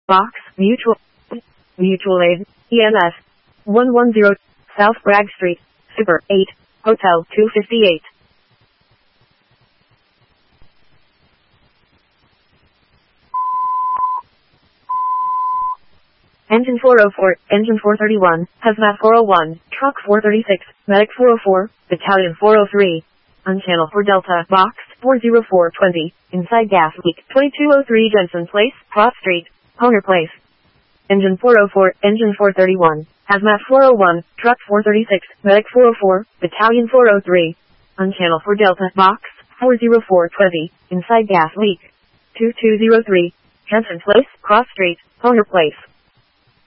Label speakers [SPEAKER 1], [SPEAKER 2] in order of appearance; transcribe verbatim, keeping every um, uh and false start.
[SPEAKER 1] Box, Mutual, Mutual Aid, E M S, one one zero, South Bragg Street, Super, eight, Hotel two fifty-eight. Engine four oh four, Engine four thirty-one, Hazmat four oh one, Truck four thirty-six, Medic four oh four, Battalion four oh three. On channel for Delta, Box, four oh four twenty, Inside Gas Leak, twenty-two oh three Jensen Place, Prop Street, Honer Place. Engine four oh four, Engine four thirty-one, Hazmat four oh one, Truck four thirty-six, Medic four oh four, Battalion four oh three. On channel for Delta, Box, four oh four twenty, Inside Gas Leak, two two oh three, Jensen Place, Cross Street, Honer Place.